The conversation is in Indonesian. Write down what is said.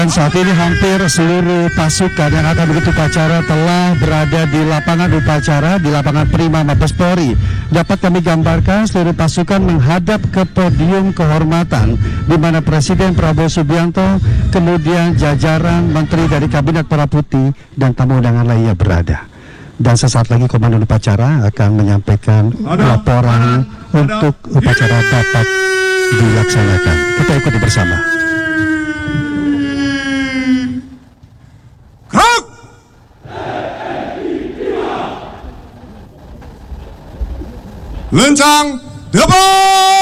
Dan saat ini hampir seluruh pasukan yang akan mengikuti upacara telah berada di lapangan upacara, di lapangan Prima Mabes Polri. Dapat kami gambarkan seluruh pasukan menghadap ke podium kehormatan di mana Presiden Prabowo Subianto, kemudian jajaran Menteri dari Kabinet Merah Putih dan tamu undangan lainnya berada. Dan sesaat lagi Komandan Upacara akan menyampaikan laporan untuk upacara dapat dilaksanakan. Kita ikuti bersama. Lencang, depan!